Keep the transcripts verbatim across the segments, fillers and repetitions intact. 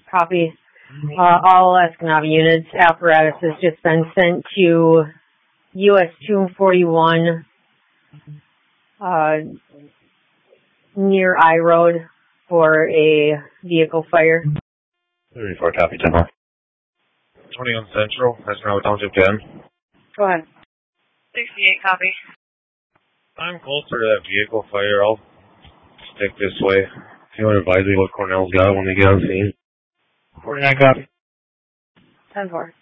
Copy. Uh, all Escanaba units, apparatus has just been sent to U S two forty-one uh, near I Road for a vehicle fire. thirty-four, copy, ten more. twenty-one Central, Escanaba Township ten. Go ahead. sixty-eight, copy. I'm closer to that vehicle fire. I'll stick this way. If you want to advise me what Cornell's got when they get on scene. forty-nine, copy. ten four.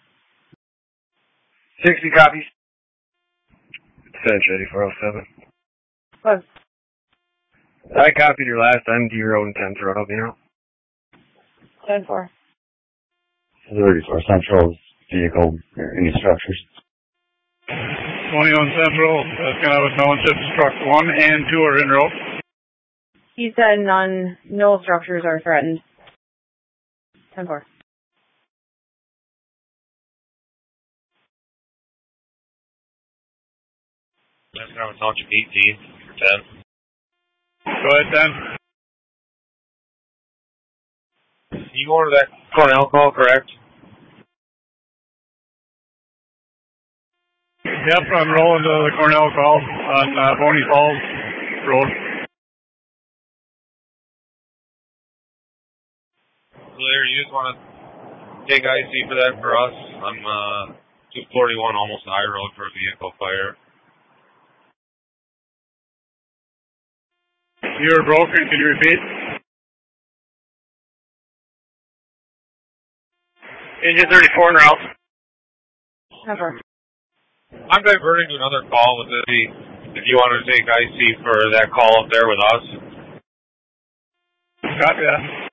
sixty copies. Central, eighty-four oh seven. What? I copied your last M D Road and tenth Road, you know. ten four. thirty-four Central, vehicle, any structures. twenty-one Central, Escanaba Township, struct one and two are in row. He said none, no structures are threatened. ten four. Escanaba Township eighteen, for ten. Go ahead, ten. You going to that Cornell call, correct? Yep, I'm rolling to the Cornell call on uh, Pony Falls Road. Larry, you just want to take I C for that for us? I'm uh, two forty-one, almost I Road for a vehicle fire. You're broken, can you repeat? Engine thirty-four in route. ten four. I'm diverting to another call with the, if you want to take I C for that call up there with us. Copy that.